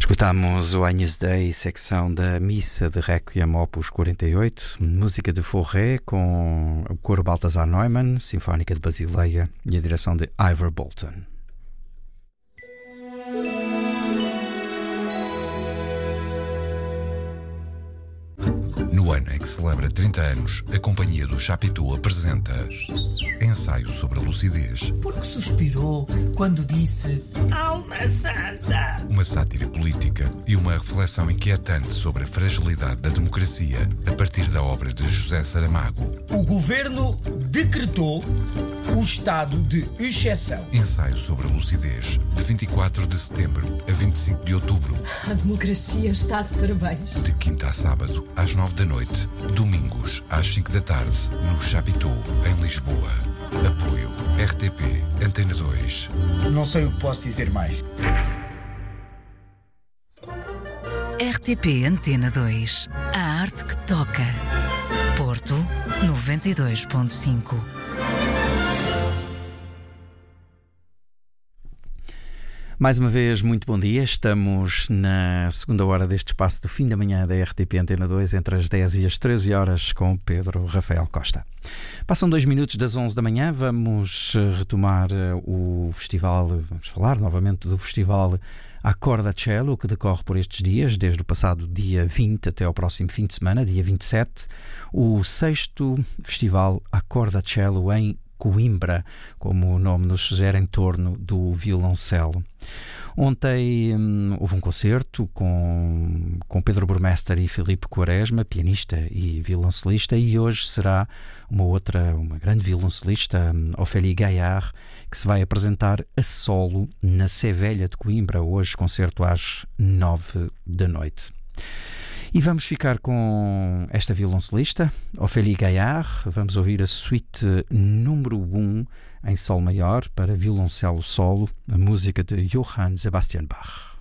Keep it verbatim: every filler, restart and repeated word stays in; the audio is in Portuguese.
Escutamos o Agnus Dei, secção da Missa de Requiem Opus quarenta e oito, música de Fauré com o coro Balthasar Neumann, Sinfónica de Basileia e a direção de Ivor Bolton. No ano em que celebra trinta anos, a Companhia do Chapiteau apresenta Ensaio sobre a Lucidez. Porque suspirou quando disse Alma Santa. Uma sátira política e uma reflexão inquietante sobre a fragilidade da democracia a partir da obra de José Saramago. O governo decretou o estado de exceção. Ensaio sobre a Lucidez, de vinte e quatro de setembro a vinte e cinco de outubro. A democracia está de parabéns. De quinta a sábado, às nove da noite. Domingos, às cinco da tarde, no Chapiteau, em Lisboa. Apoio R T P Antena dois. Não sei o que posso dizer mais. R T P Antena dois. A arte que toca. Porto noventa e dois ponto cinco. Mais uma vez, muito bom dia. Estamos na segunda hora deste espaço do fim da manhã da R T P Antena dois, entre as dez e as treze horas, com Pedro Rafael Costa. Passam dois minutos das onze da manhã, vamos retomar o festival, vamos falar novamente do festival Accorda Cielo, que decorre por estes dias, desde o passado dia vinte até ao próximo fim de semana, dia vinte e sete, o sexto festival Accorda Cielo em Coimbra, como o nome nos sugere, em torno do violoncelo. Ontem hum, houve um concerto com, com Pedro Burmester e Filipe Quaresma, pianista e violoncelista, e hoje será uma outra, uma grande violoncelista, Ophélie Gaillard, que se vai apresentar a solo na Sé Velha de Coimbra, hoje, concerto às nove da noite. E vamos ficar com esta violoncelista, Ophélie Gaillard. Vamos ouvir a suíte número um em sol maior para violoncelo solo, a música de Johann Sebastian Bach.